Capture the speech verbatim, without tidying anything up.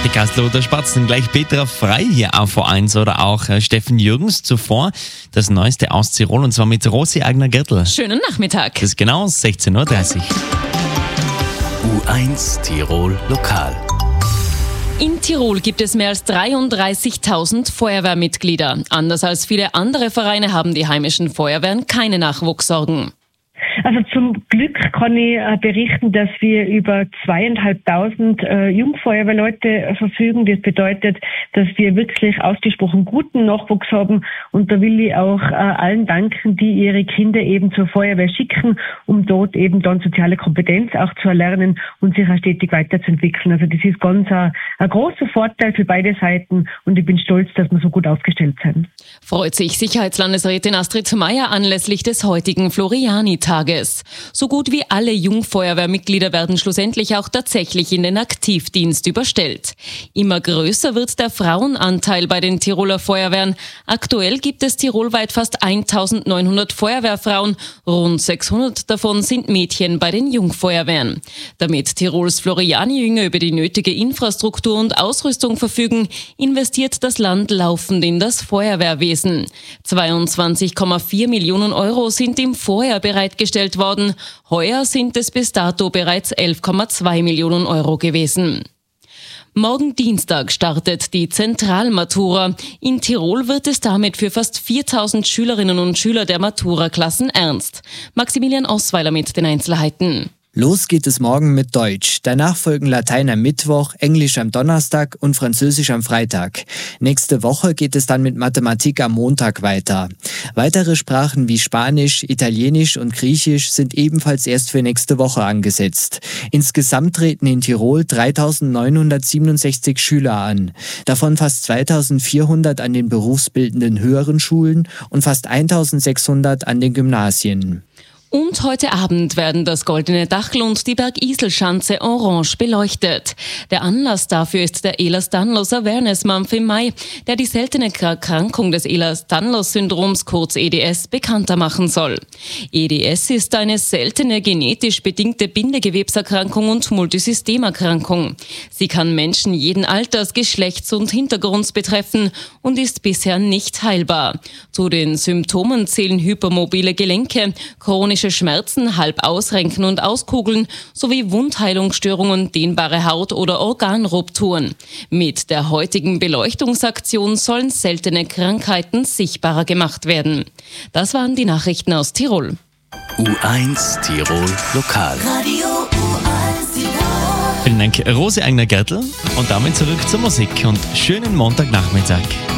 Die Kastelruther Spatzen, gleich Petra Frei hier auf V eins oder auch äh, Steffen Jürgens. Zuvor das Neueste aus Tirol und zwar mit Rosi Agner-Gürtel. Schönen Nachmittag. Das ist genau sechzehn Uhr dreißig. U eins Tirol Lokal. In Tirol gibt es mehr als dreiunddreißigtausend Feuerwehrmitglieder. Anders als viele andere Vereine haben die heimischen Feuerwehren keine Nachwuchssorgen. Also zum Glück kann ich äh, berichten, dass wir über zweieinhalbtausend äh, Jungfeuerwehrleute äh, verfügen. Das bedeutet, dass wir wirklich ausgesprochen guten Nachwuchs haben. Und da will ich auch äh, allen danken, die ihre Kinder eben zur Feuerwehr schicken, um dort eben dann soziale Kompetenz auch zu erlernen und sich auch stetig weiterzuentwickeln. Also das ist ganz ein, ein großer Vorteil für beide Seiten und ich bin stolz, dass wir so gut aufgestellt sind. Freut sich Sicherheitslandesrätin Astrid Meier anlässlich des heutigen Floriani-Tages. So gut wie alle Jungfeuerwehrmitglieder werden schlussendlich auch tatsächlich in den Aktivdienst überstellt. Immer größer wird der Frauenanteil bei den Tiroler Feuerwehren. Aktuell gibt es tirolweit fast eintausendneunhundert Feuerwehrfrauen. Rund sechshundert davon sind Mädchen bei den Jungfeuerwehren. Damit Tirols Floriani-Jünger über die nötige Infrastruktur und Ausrüstung verfügen, investiert das Land laufend in das Feuerwehrwesen. zweiundzwanzig Komma vier Millionen Euro sind im Vorjahr bereitgestellt worden. Heuer sind es bis dato bereits elf Komma zwei Millionen Euro gewesen. Morgen Dienstag startet die Zentralmatura. In Tirol wird es damit für fast viertausend Schülerinnen und Schüler der Matura-Klassen ernst. Maximilian Osweiler mit den Einzelheiten. Los geht es morgen mit Deutsch. Danach folgen Latein am Mittwoch, Englisch am Donnerstag und Französisch am Freitag. Nächste Woche geht es dann mit Mathematik am Montag weiter. Weitere Sprachen wie Spanisch, Italienisch und Griechisch sind ebenfalls erst für nächste Woche angesetzt. Insgesamt treten in Tirol dreitausendneunhundertsiebenundsechzig Schüler an. Davon fast zweitausendvierhundert an den berufsbildenden höheren Schulen und fast eintausendsechshundert an den Gymnasien. Und heute Abend werden das Goldene Dachl und die Bergiselschanze orange beleuchtet. Der Anlass dafür ist der Ehlers-Danlos Awareness Month im Mai, der die seltene Erkrankung des Ehlers-Danlos-Syndroms, kurz E D S, bekannter machen soll. E D S ist eine seltene genetisch bedingte Bindegewebserkrankung und Multisystemerkrankung. Sie kann Menschen jeden Alters, Geschlechts und Hintergrunds betreffen und ist bisher nicht heilbar. Zu den Symptomen zählen hypermobile Gelenke, chronische Schmerzen, Halbausrenken und Auskugeln sowie Wundheilungsstörungen, dehnbare Haut- oder Organrupturen. Mit der heutigen Beleuchtungsaktion sollen seltene Krankheiten sichtbarer gemacht werden. Das waren die Nachrichten aus Tirol. U eins Tirol Lokal. Radio U eins Tirol. Vielen Dank, Rosi Agner-Gürtel. Und damit zurück zur Musik und schönen Montagnachmittag.